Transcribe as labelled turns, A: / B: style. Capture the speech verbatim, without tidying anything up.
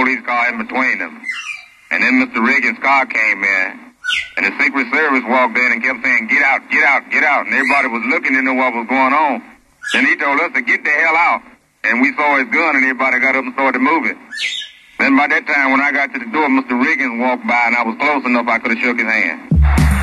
A: police car in between them. And then Mister Riggins' car came in, and the Secret Service walked in and kept saying, get out, get out, get out. And everybody was looking to know what was going on. Then he told us to get the hell out. And we saw his gun, and everybody got up and started moving. Then by that time, when I got to the door, Mister Riggins walked by, and I was close enough I could have shook his hand.